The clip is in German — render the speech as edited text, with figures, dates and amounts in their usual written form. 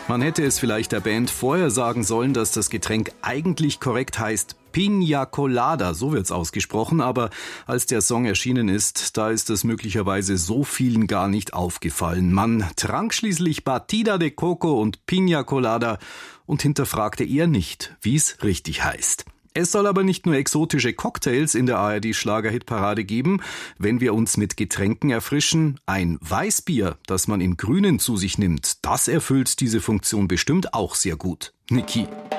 Man hätte es vielleicht der Band vorher sagen sollen, dass das Getränk eigentlich korrekt heißt Piña Colada, so wird's ausgesprochen, aber als der Song erschienen ist, da ist es möglicherweise so vielen gar nicht aufgefallen. Man trank schließlich Batida de Coco und Piña Colada und hinterfragte eher nicht, wie es richtig heißt. Es soll aber nicht nur exotische Cocktails in der ARD-Schlager-Hitparade geben, wenn wir uns mit Getränken erfrischen. Ein Weißbier, das man im Grünen zu sich nimmt, das erfüllt diese Funktion bestimmt auch sehr gut. Niki.